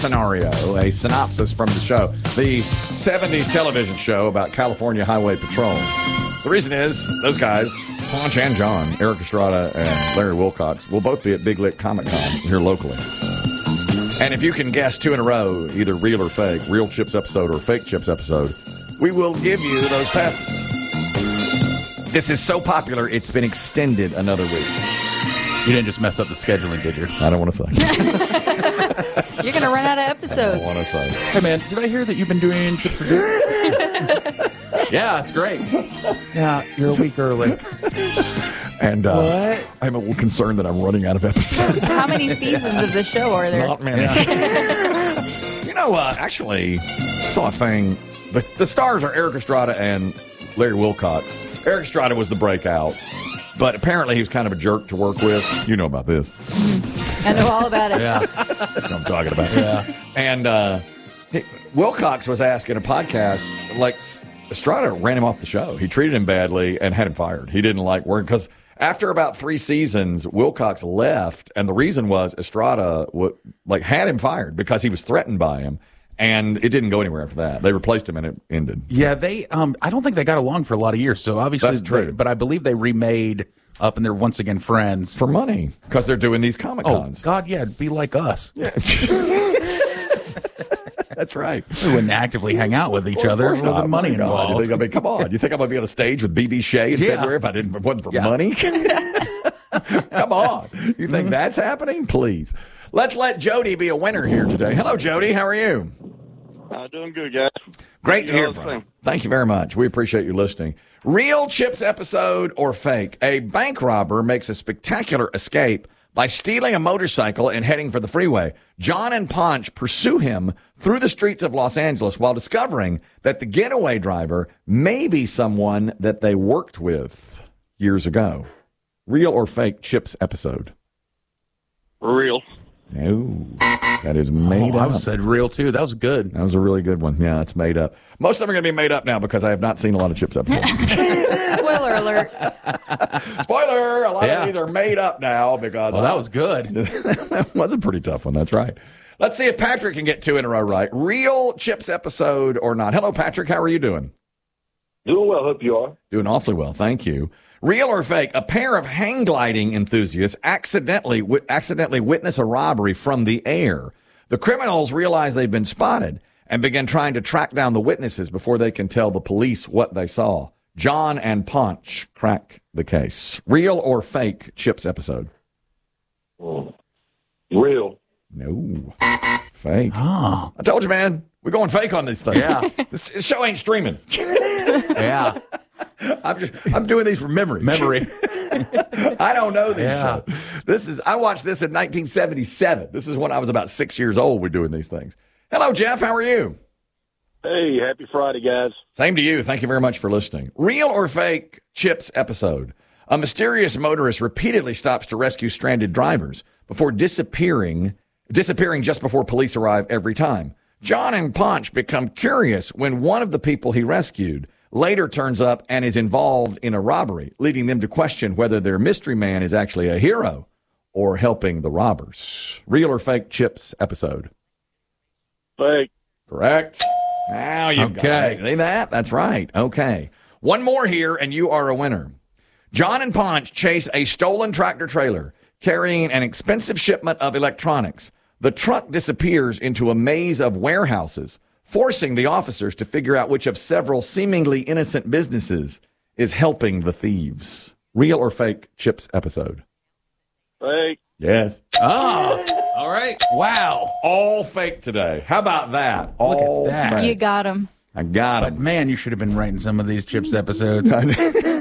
Scenario, a synopsis from the show. The 70s television show about California Highway Patrol. The reason is, those guys, Ponch and John, Eric Estrada and Larry Wilcox, will both be at Big Lick Comic Con here locally. And if you can guess 2 in a row, either real or fake, real Chips episode or fake Chips episode, we will give you those passes. This is so popular, it's been extended another week. You didn't just mess up the scheduling, did you? I don't want to say. You're going to run out of episodes. I don't want to say. Hey, man, did I hear that you've been doing Chips for Dinner? Yeah, it's great. Yeah, you're a week early. And What? I'm a little concerned that I'm running out of episodes. How many seasons of the show are there? Not many. You know, actually, I saw a thing. The stars are Eric Estrada and Larry Wilcox. Eric Estrada was the breakout, but apparently he was kind of a jerk to work with. You know about this. I know all about it. Yeah. That's what I'm talking about. Yeah. And Wilcox was asked in a podcast, like, Estrada ran him off the show. He treated him badly and had him fired. He didn't like work because after about 3 seasons, Wilcox left, and the reason was Estrada had him fired because he was threatened by him, and it didn't go anywhere after that. They replaced him, and it ended. Yeah, they. I don't think they got along for a lot of years. So obviously, That's true. But I believe they remade Up, and they're once again friends For money, because they're doing these Comic Oh Cons. God, yeah, be like us. Yeah. That's right. We wouldn't actively hang out with each other. There wasn't money involved. You think, come on. You think I'm going to be on a stage with B.B. Shea in February if it wasn't for money? Come on. You think that's happening? Please. Let's let Jody be a winner here today. Hello, Jody. How are you? Doing good, guys. Great to hear from you. Thank you very much. We appreciate you listening. Real Chips episode or fake? A bank robber makes a spectacular escape by stealing a motorcycle and heading for the freeway. John and Ponch pursue him through the streets of Los Angeles while discovering that the getaway driver may be someone that they worked with years ago. Real or fake Chips episode? Real. No, that is made I up. said real too. That was good. That was a really good one. Yeah, it's made up. Most of them are going to be made up now because I have not seen a lot of Chips episodes. Spoiler alert. Spoiler! A lot of these are made up now because... Well, that was good. That was a pretty tough one. That's right. Let's see if Patrick can get 2 in a row right. Real Chips episode or not. Hello, Patrick. How are you doing? Doing well. Hope you are. Doing awfully well. Thank you. Real or fake? A pair of hang gliding enthusiasts accidentally witness a robbery from the air. The criminals realize they've been spotted and begin trying to track down the witnesses before they can tell the police what they saw. John and Ponch crack the case. Real or fake Chips episode? Real. No. Fake. Oh, I told you, man. We're going fake on this thing. Yeah. This show ain't streaming. yeah. I'm doing these from memory. I don't know these Yeah. shows. I watched this in 1977. This is when I was about 6 years old. We're doing these things. Hello, Jeff. How are you? Hey, happy Friday, guys. Same to you. Thank you very much for listening. Real or fake Chips episode? A mysterious motorist repeatedly stops to rescue stranded drivers before disappearing just before police arrive every time. John and Ponch become curious when one of the people he rescued later turns up and is involved in a robbery, leading them to question whether their mystery man is actually a hero or helping the robbers. Real or fake Chips episode? Fake. Correct. Now you've got it. See that? That's right. Okay. One more here, and you are a winner. John and Ponch chase a stolen tractor trailer carrying an expensive shipment of electronics. The truck disappears into a maze of warehouses, forcing the officers to figure out which of several seemingly innocent businesses is helping the thieves. Real or fake Chips episode? Fake. Yes. Oh, all right. Wow. All fake today. How about that? Look at All that. fake. You got him. I got But him. man, you should have been writing some of these Chips episodes. I'm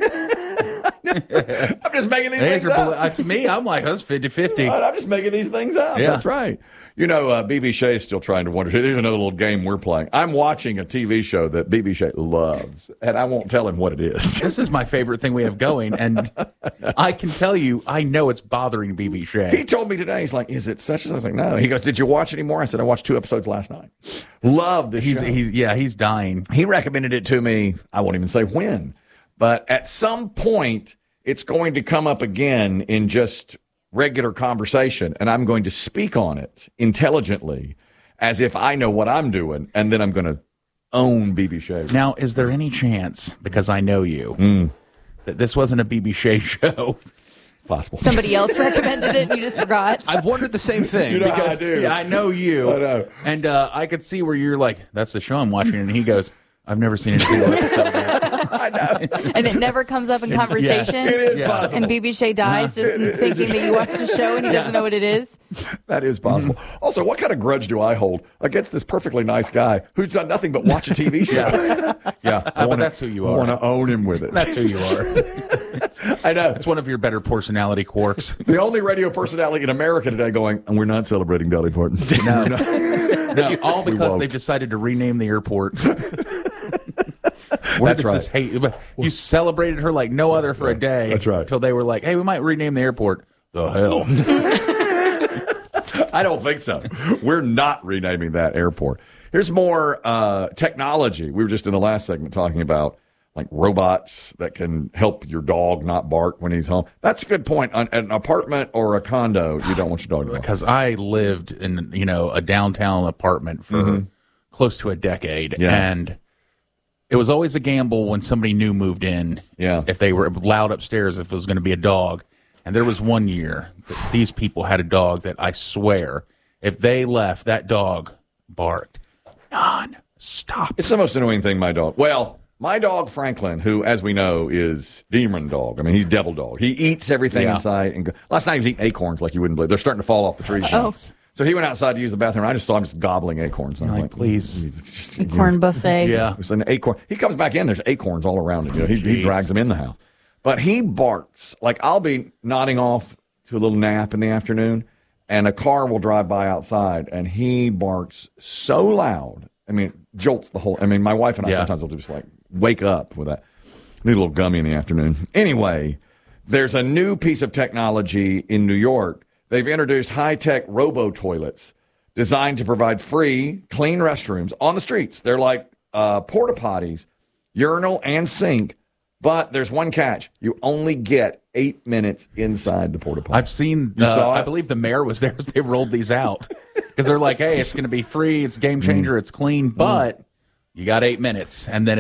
just making these things up. To me, I'm like, that's 50-50. I'm just making these things up. Yeah. That's right. You know, B.B. Shea is still trying to wonder. There's another little game we're playing. I'm watching a TV show that B.B. Shea loves, and I won't tell him what it is. This is my favorite thing we have going, and I can tell you, I know it's bothering B.B. He Shea. told me today, he's like, is it such as I was like, no. He goes, did you watch any more? I said, I watched 2 episodes last night. Love this show. He's dying. He recommended it to me. I won't even say when, but at some point, it's going to come up again in just regular conversation, and I'm going to speak on it intelligently as if I know what I'm doing, and then I'm going to own BB Shea. Now, is there any chance, because I know you, that this wasn't a BB Shea show? Possible. Somebody else recommended it and you just forgot. I've wondered the same thing. You know how because I do. Yeah, I know you. I know. And I could see where you're like, that's the show I'm watching. And he goes, I've never seen a single episode yet. I know. And it never comes up in conversation. Yes. It is Yeah. possible. And BB Shea dies just thinking that you watched a show and he doesn't know what it is. That is possible. Also, what kind of grudge do I hold against this perfectly nice guy who's done nothing but watch a TV show? Yeah. But that's who you I are. want to own him with it. That's who you are. I know. It's one of your better personality quirks. The only radio personality in America today going, and we're not celebrating Dolly Parton. No, all because won't. they've decided to rename the airport. That's right. This hate? You celebrated her like no other for a day. That's right. Until they were like, hey, we might rename the airport. The hell? I don't think so. We're not renaming that airport. Here's more technology. We were just in the last segment talking about like robots that can help your dog not bark when he's home. That's a good point. On an apartment or a condo, you don't want your dog to bark. Because I lived in a downtown apartment for close to a decade, and it was always a gamble when somebody new moved in. Yeah. If they were loud upstairs, if it was going to be a dog. And there was one year that these people had a dog that I swear, if they left, that dog barked non-stop. It's the most annoying thing, my dog. Well, my dog, Franklin, who, as we know, is demon dog. I mean, he's devil dog. He eats everything in sight. And last night he was eating acorns like you wouldn't believe. They're starting to fall off the trees. Oh. So he went outside to use the bathroom. I just saw him just gobbling acorns. And I was like, please. Just, Corn buffet. Yeah. It's an acorn. He comes back in. There's acorns all around him. He drags them in the house. But he barks. Like I'll be nodding off to a little nap in the afternoon, and a car will drive by outside, and he barks so loud. I mean, jolts the whole. I mean, my wife and I sometimes will just like wake up with that. Need a little gummy in the afternoon. Anyway, there's a new piece of technology in New York. They've introduced high-tech robo-toilets designed to provide free, clean restrooms on the streets. They're like porta potties, urinal and sink, but there's one catch. You only get 8 minutes inside the porta potty. I've seen, You saw it? I believe the mayor was there as they rolled these out. Because they're like, hey, it's going to be free, it's game changer, it's clean, but you got 8 minutes, and then